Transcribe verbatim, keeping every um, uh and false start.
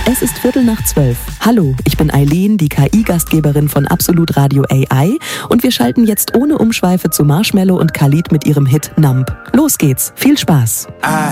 Es ist Viertel nach zwölf. Hallo, ich bin Eileen, die K I-Gastgeberin von Absolut Radio A I und wir schalten jetzt ohne Umschweife zu Marshmello und Khalid mit ihrem Hit Numb. Los geht's, viel Spaß. I